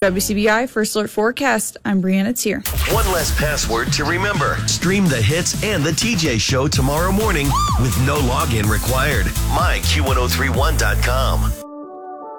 WCBI First Alert Forecast. I'm Brianna Tier. One less password to remember. Stream the hits and the TJ Show tomorrow morning with no login required. MyQ1031.com.